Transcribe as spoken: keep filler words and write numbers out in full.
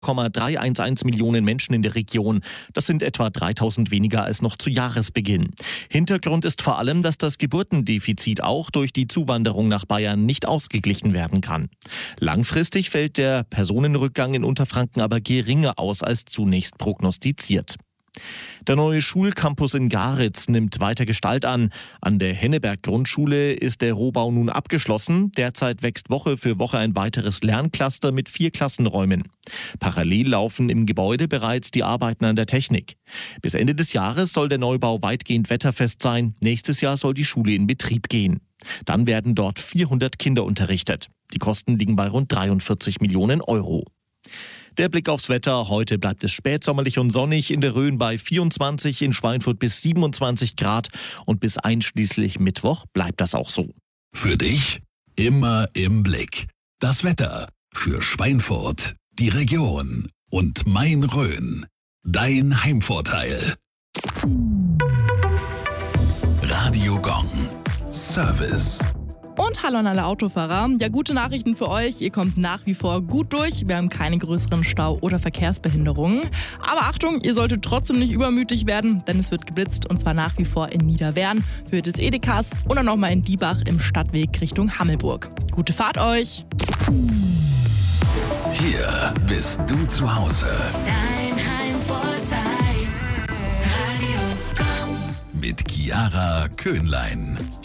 Komma dreihundertelf Millionen Menschen in der Region. Das sind etwa dreitausend weniger als noch zu Jahresbeginn. Hintergrund ist vor allem, dass das Geburtendefizit auch durch die Zuwanderung nach Bayern nicht ausgeglichen werden kann. Langfristig fällt der Personenrückgang in Unterfranken aber geringer aus als zunächst prognostiziert. Der neue Schulcampus in Garitz nimmt weiter Gestalt an. An der Henneberg-Grundschule ist der Rohbau nun abgeschlossen. Derzeit wächst Woche für Woche ein weiteres Lerncluster mit vier Klassenräumen. Parallel laufen im Gebäude bereits die Arbeiten an der Technik. Bis Ende des Jahres soll der Neubau weitgehend wetterfest sein. Nächstes Jahr soll die Schule in Betrieb gehen. Dann werden dort vierhundert Kinder unterrichtet. Die Kosten liegen bei rund dreiundvierzig Millionen Euro. Der Blick aufs Wetter. Heute bleibt es spätsommerlich und sonnig, in der Rhön bei vierundzwanzig, in Schweinfurt bis siebenundzwanzig Grad und bis einschließlich Mittwoch bleibt das auch so. Für dich immer im Blick. Das Wetter für Schweinfurt, die Region und Main-Rhön. Dein Heimvorteil. Radio Gong. Service. Und hallo an alle Autofahrer. Ja, gute Nachrichten für euch. Ihr kommt nach wie vor gut durch. Wir haben keine größeren Stau- oder Verkehrsbehinderungen. Aber Achtung, ihr solltet trotzdem nicht übermütig werden, denn es wird geblitzt und zwar nach wie vor in Niederwern, Höhe des Edekas und dann nochmal in Diebach im Stadtweg Richtung Hammelburg. Gute Fahrt euch! Hier bist du zu Hause. Dein Heimvorteil. Radio Gong. Mit Chiara Köhnlein.